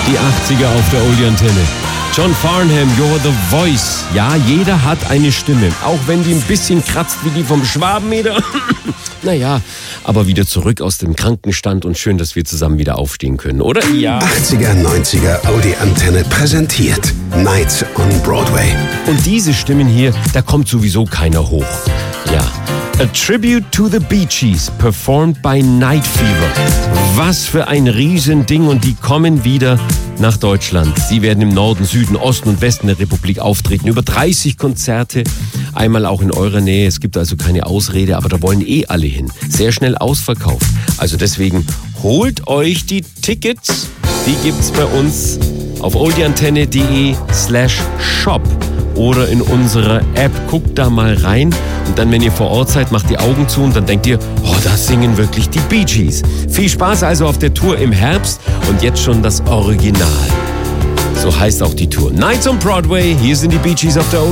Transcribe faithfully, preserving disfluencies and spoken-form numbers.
Die achtziger auf der Oldie-Antenne. John Farnham, You're the Voice. Ja, jeder hat eine Stimme, auch wenn die ein bisschen kratzt wie die vom Schwabenmeter. Naja, aber wieder zurück aus dem Krankenstand und schön, dass wir zusammen wieder aufstehen können, oder? Ja. achtziger, neunziger Audi-Antenne präsentiert Nights on Broadway. Und diese Stimmen hier, da kommt sowieso keiner hoch. Ja. A Tribute to the Bee Gees, performed by Night Fever. Was für ein Riesending, und die kommen wieder nach Deutschland. Sie werden im Norden, Süden, Osten und Westen der Republik auftreten. Über dreißig Konzerte, einmal auch in eurer Nähe. Es gibt also keine Ausrede, aber da wollen eh alle hin. Sehr schnell ausverkauft. Also deswegen holt euch die Tickets. Die gibt's bei uns auf oldieantenne.de slash shop oder in unserer App. Guckt da mal rein. Und dann, wenn ihr vor Ort seid, macht die Augen zu und dann denkt ihr, oh, da singen wirklich die Bee Gees. Viel Spaß also auf der Tour im Herbst und jetzt schon das Original. So heißt auch die Tour. Nights on Broadway, hier sind die Bee Gees auf der